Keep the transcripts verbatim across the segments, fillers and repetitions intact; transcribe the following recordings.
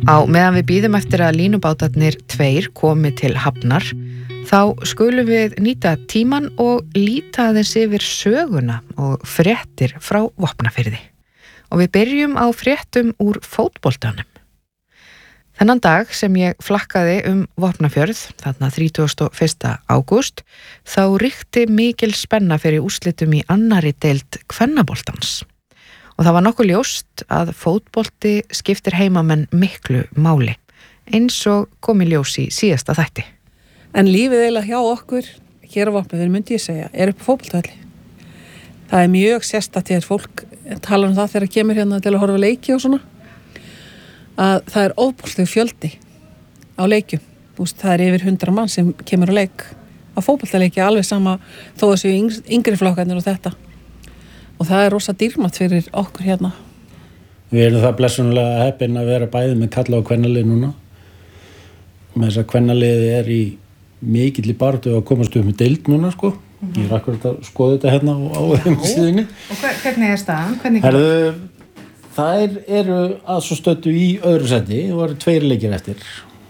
Á meðan við bíðum eftir að línubátarnir tveir komi til hafnar, þá skulum við nýta tíman og líta aðeins yfir söguna og fréttir frá Vopnafirði. Og við byrjum á fréttum úr fótboltanum. Þennan dag sem ég flakkaði um Vopnafjörð, þarna þrítugasta og fyrsta ágúst, þá ríkti mikil spenna fyrir úrslitum í annarri deild kvennaboltans. Og það var nokkuð ljóst að fótbolti skiptir heimamenn miklu máli, eins og kom í ljós í síðasta þætti. En lífið eiginlega hjá okkur, hér á Vopnafirði myndi ég segja, er upp á fótboltavelli. Það er mjög sérstakt þegar fólk tala um það þegar kemur hérna til að horfa leiki og svona, að það er ofboðslegur fjöldi á leikjum. Úst, það er yfir hundra mann sem kemur á leik á fótboltaleiki, alveg sama þó að séu yngri flokkarnir og þetta. Og það er rosa dýrmætt fyrir okkur hérna. Við erum það blessunlega heppin að vera bæði með kalla og kvennalið núna. Með þess að kvennaliði er í mikill í baráttu að komast upp með deild núna, sko. Mm-hmm. Ég er akkurat að skoða þetta hérna á heimasíðunni. Og hvernig er staðan? Hvernig... Herðu, þær eru að svo stöddu í öðru seti og eru tveir leikir eftir.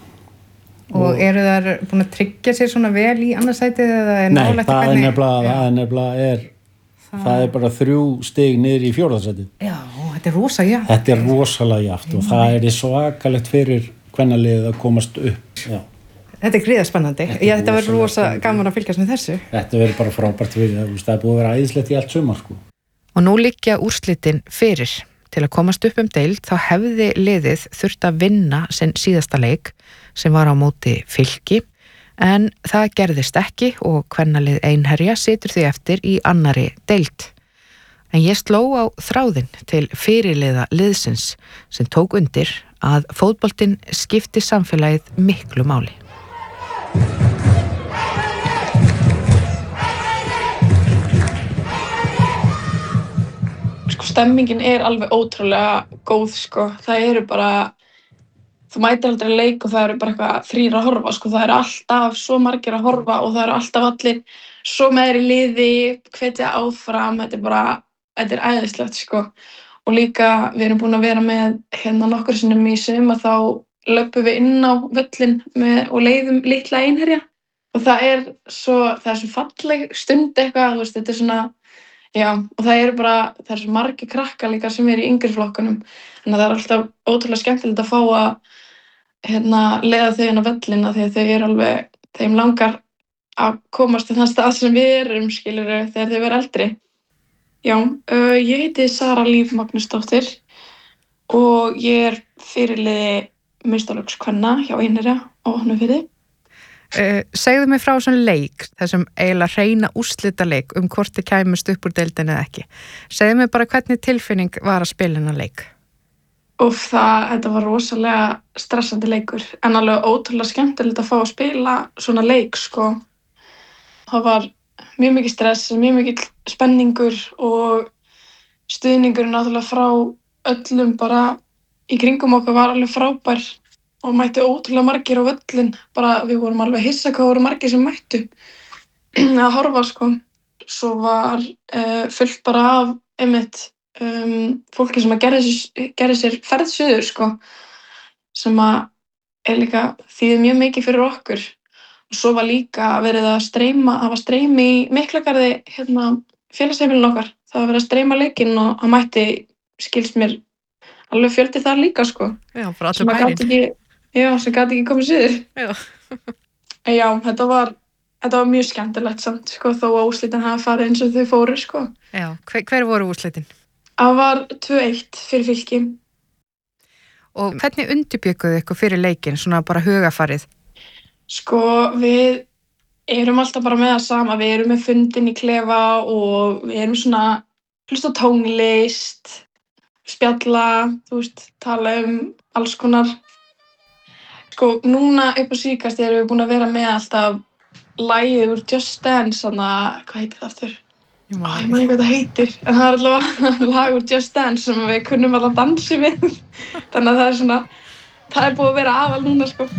Og, og eru þær búin að tryggja sér svona vel í annarsætið eða er Nei, nálægt það hvernig... er nefnilega, það er nefnilega er, það... það er bara þrjú stig niður í fjórðasætið. Já, þetta er rosa jaft. Þetta er rosalega jaft og það er svakalegt fyrir kvennaliðið að komast upp. Já. Þetta er gríðarspennandi. Já, þetta verður rosa gaman að fylgjast með þessu. Þetta verður bara frábært fyrir það. Það er búið að vera æðislegt í allt sumar, sko. Og nú liggja úrslitin fyrir. Til að komast upp um deild þá hefði liðið þurft að vinna sinn síðasta leik sem var á móti Fylki, en það gerðist ekki og kvennalið Einherja situr því eftir í annari deild. En ég sló á þráðinn til fyrirliða liðsins sem tók undir að fótboltinn skipti samfélagið miklu máli. Sko stemmingin er alveg ótrúlega góð, sko. Það eru bara, þú mætir aldrei leik og það eru bara eitthvað þrír að horfa, sko. Það eru alltaf svo margir að horfa og það eru alltaf allir svo meðir í liði, hvetja áfram, þetta er bara, þetta er æðislegt, sko. Og líka við erum búin að vera með hérna nokkur sinnum í sumar þá löpum við inn á völlinn með, og leiðum litla Einherja. Og það er svo, það er svo falleg stund eitthvað, þú veist, þetta er svona, já, og það eru bara, það er svo margir krakkar líka sem eru í yngri flokkunum. Þannig að það er alltaf ótrúlega skemmtilegt að fá að, hérna, leiða þau inn á völlina því að þau eru alveg, þeim langar að komast til þann stað sem við erum, skilurðu, þegar þau verða eldri. Já, uh, ég heiti Sara Líf Magnúsdóttir og ég er fyrirliði meistaraflokks-kvenna hjá Einherja á Vopnafirði. Uh, segðu mig frá svona leik, þessum eiginlega hreina úrslita leik um hvort þið kæmust upp úr deildinni eða ekki. Segðu mig bara hvernig tilfinning var að spila hennar leik. Úff, það, þetta var rosalega stressandi leikur, en alveg ótrúlega skemmtilegt að fá að spila svona leik, sko. Það var mjög mikið stress, mjög mikið spenningur og stuðningur náttúrulega frá öllum bara í kringum okkur var alveg frábær. Og mættu ótrúlega margir á völlin, bara við vorum alveg hissa hvað voru margir sem mættu að horfa, sko. Svo var uh, fullt bara af einmitt um, fólki sem að gerði sér, gerði sér ferð suður, sko, sem að er líka þýðir mjög mikið fyrir okkur. Og svo var líka verið að streyma, það var streymi í Miklagarði, hérna, félagsheimilin okkar. Það var verið að streyma leikinn og það mætti, skilst mér, alveg fjöldi þar líka, sko. Já, bara allir bærin. Já, sem gat ekki komið suður. Já. Já, þetta var, þetta var mjög skemmtilegt samt, sko, þó að úrslitin hafa farið eins og þau fóru, sko. Já, hver, hver voru úrslitin? Það var tvö eitt fyrir Fylki. Og hvernig undirbjugguðu ykkur fyrir leikinn, svona bara hugafarið? Sko, við erum alltaf bara með það sama, við erum með fundin í klefa og við erum svona hlusta á tónlist, spjalla, þú veist, tala um alls konar. Sko, núna upp á síðkast erum við búin að vera með alltaf lagið úr Just Dance, þannig að, hvað heitir það aftur? Ó, ég man ekki hvað það heitir, en það er allavega lag úr Just Dance sem við kunnum alveg að dansi við. Þannig að það er svona, það er búið að vera aðal núna, sko.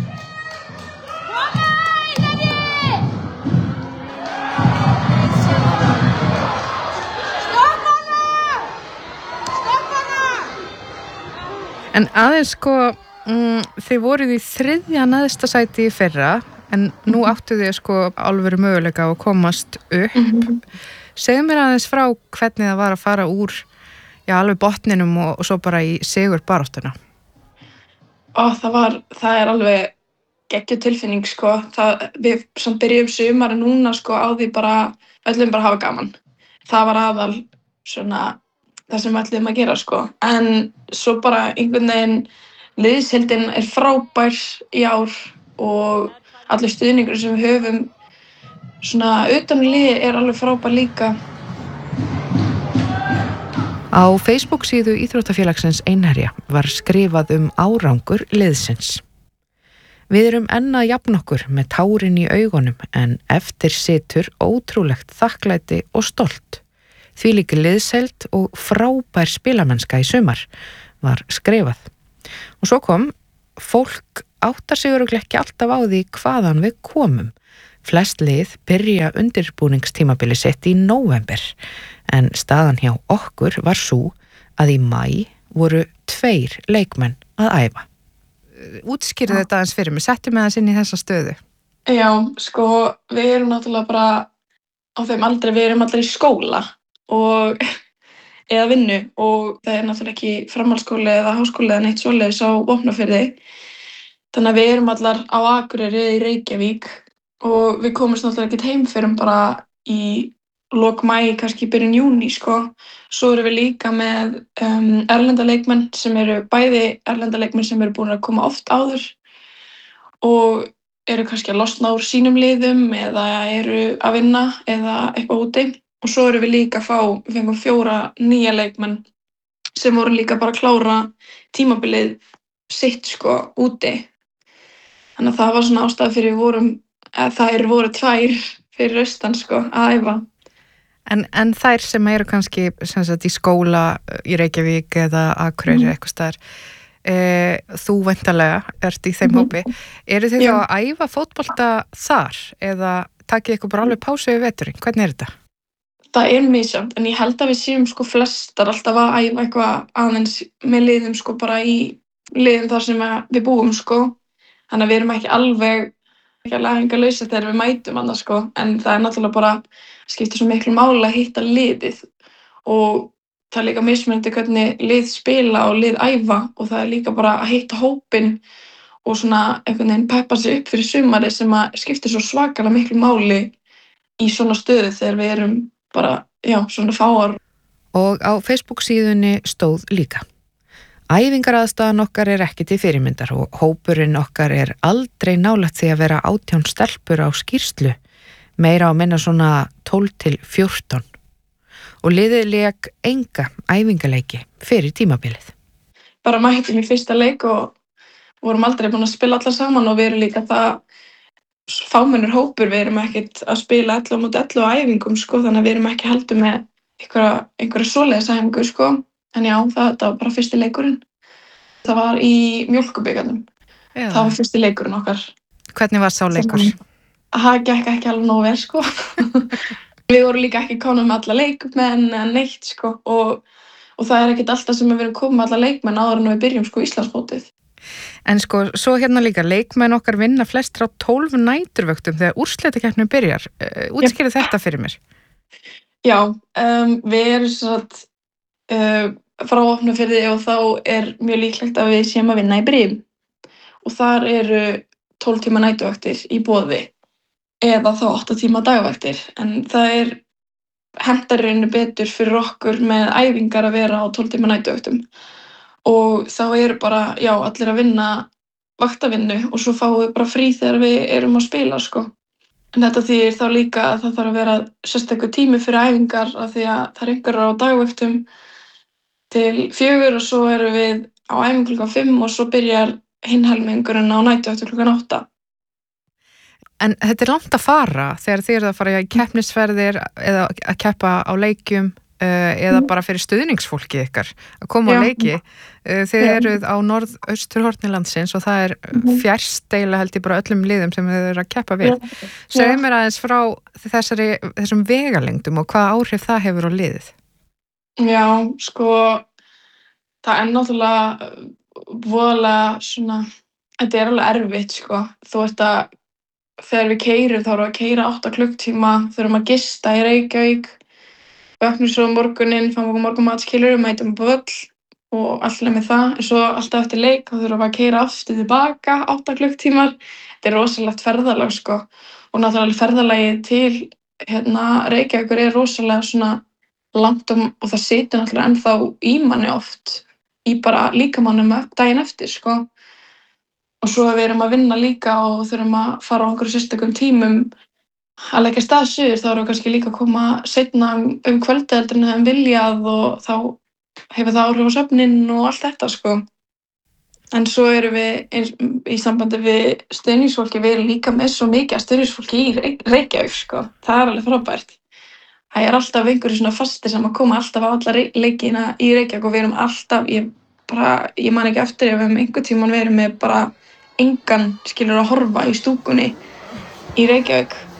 En aðeins, sko, Mm, þið voruð í þriðja neðsta sæti í fyrra en nú áttu þið sko alvöru möguleika að komast upp. Mhm. Segðu mér aðeins frá hvernig það var að fara úr já, alveg botninum og, og svo bara í sigur baráttuna. Og það var, það er alveg geggjuð tilfinning sko. Það, við samt byrjum sumari núna sko á því bara öllum bara hafa gaman. Það var aðal svona það sem við ætluðum að gera sko. En svo bara einhvern veginn liðsheildin er frábær í ár og allir stuðningur sem við höfum svona utan liði er alveg frábær líka. Á Facebook síðu Íþróttafélagsins Einherja var skrifað um árangur liðsins. Við erum enn að jafna okkur með tárin í augunum en eftir situr ótrúlegt þakklæti og stolt. Þvílík liðsheild og frábær spilamennska í sumar var skrifað. Og svo kom, fólk áttar sig örugglega ekki alltaf á því hvaðan við komum. Flest lið byrja undirbúningstímabili sitt í nóvember, en staðan hjá okkur var sú að í maí voru tveir leikmenn að æfa. Útskýrðu þetta aðeins fyrir mig, settu mig aðeins inn í þessa stöðu. Já, sko, við erum náttúrulega bara á þeim aldrei, við erum allir í skóla og eða vinnu og það er náttúrulega ekki framhaldsskóli eða háskóli eða neitt svoleiðis á Vopnafirði. Þannig að við erum allar á Akureyri í Reykjavík og við komumst náttúrulega ekki heim fyrir bara í lok maí, kannski byrjun júní sko. Svo erum við líka með um, erlenda leikmenn sem eru bæði erlenda leikmenn sem eru búin að koma oft áður og eru kannski að losna úr sínum liðum eða eru að vinna eða eitthvað úti. Og svo erum við líka að fá, við fengum fjóra nýja leikmenn sem voru líka bara að klára tímabilið sitt sko úti. Þannig að það var svona ástæða fyrir við vorum, eða þær voru tvær fyrir austan sko að æfa. En, en þær sem eru kannski sem sagt, í skóla í Reykjavík eða Akureyri mm. eitthvað staðar, e, þú væntanlega ert í þeim hópi, mm. eru þið þá að æfa fótbolta þar eða takið ykkur bara alveg pásu við veturinn? Hvernig er þetta? Það er misjafnt, en ég held að við séum sko flestar alltaf að æfa eitthvað aðeins með liðum sko bara í liðum þar sem við búum sko. Þannig að við erum ekki alveg ekki alveg æfingarlausir þegar við mætum annars sko, en það er náttúrulega bara skiptir svo miklu máli að hitta liðið og það er líka mismunandi hvernig lið spila og lið æfa og það er líka bara að hitta hópinn og svona einhvern veginn peppa sig upp fyrir sumari sem að skiptir svo svakalega miklu máli í svona stöðu þegar við erum bara, já, svona fáar. Og á Facebook síðunni stóð líka. Æfingaraðstaðan okkar er ekki til fyrirmyndar og hópurinn okkar er aldrei nálægt því að vera átján stelpur á skýrslu, meira á minna svona tólf til fjórtán. Og liðið lék enga æfingaleiki fyrir tímabilið. Bara mættum í fyrsta leik og vorum aldrei búin að spila allar saman og við erum líka það fámennur hópur, við erum ekkert að spila ellefu á móti ellefu á æfingum sko, þannig að við erum ekki heldur með einhverja, einhverja svoleiðisæfingu sko. En já, það, það var bara fyrsti leikurinn. Það var í mjólkurbikarnum. Það var fyrsti leikurinn okkar. Hvernig var sá leikur? Það gekk ekki alveg nógu vel, sko. Við vorum líka ekki komin með alla leikmenn neitt, sko. Og, og það er ekkert alltaf sem við erum komið með alla leikmenn áður en við byrjum, sko, Íslandsmótið. En sko, svo hérna líka, leikmenn okkar vinna flestra á tólf næturvöktum þegar úrslitakeppnin byrjar. Útskýrðu þetta fyrir mér? Já, um, við erum svona Uh, frá Vopnafirði og þá er mjög líklegt að við séum að vinna í Brim og þar eru tólf tíma næturvaktir í boði eða þá átta tíma dagvaktir en það er hentarinu betur fyrir okkur með æfingar að vera á tólf tíma næturvaktum og þá eru bara, já, allir að vinna vaktavinnu og svo fáum við bara frí þegar við erum að spila sko. En þetta þýðir þá líka að það þarf að vera sérstakur tími fyrir æfingar af því að það er einhverjar á dagvaktum til fjögur og svo erum við á æfingu klukkan fimm og svo byrjar hinn helmingurinn á næturvakt klukkan átta. En þetta er langt að fara þegar þið eru að fara í keppnisferðir eða að keppa á leikjum uh, eða bara fyrir stuðningsfólki ykkar að koma á leiki. Uh, þið eruð á norðausturhorni landsins og það er fjærsteila held ég bara öllum liðum sem þið eru að keppa við. Segðu mér aðeins frá þessari, þessum vegalengdum og hvaða áhrif það hefur á liðið? Já, sko, það er náttúrulega voðalega svona, þetta er alveg erfitt sko, þú ert að, þegar við keyrum þá erum við að keyra átta klukktíma, þurfum að gista í Reykjavík, vöknum svo um morguninn, fáum okkur morgunmat skilur, mætum upp á völl og allir með það, en svo alltaf eftir leik þá þurfum við að keyra aftur tilbaka átta klukktímar, þetta er rosalegt ferðalag sko, og náttúrulega ferðalagið til hérna Reykjavíkur er rosalega svona langt um, og það situr náttúrulega ennþá í manni oft, í bara líkamannum daginn eftir sko, og svo við erum að vinna líka og þurfum að fara á einhverjum sérstökum tímum að leggja stað suður, þá erum við kannski líka að koma seinna um, um kvöldið heldur en við höfum viljað og þá hefur það áhrif á svefninn og allt þetta sko. En svo erum við eins, í sambandi við stuðningsfólki, við erum líka með svo mikið að stuðningsfólki í Reykjavík sko, það er alveg frábært. Það er alltaf einhverju svona fastir sem að koma alltaf á alla leikina í Reykjavík og við erum alltaf, ég, bara, ég man ekki eftir ef við hefum einhvern tímann verið með bara engan skilur að horfa í stúkunni í Reykjavík.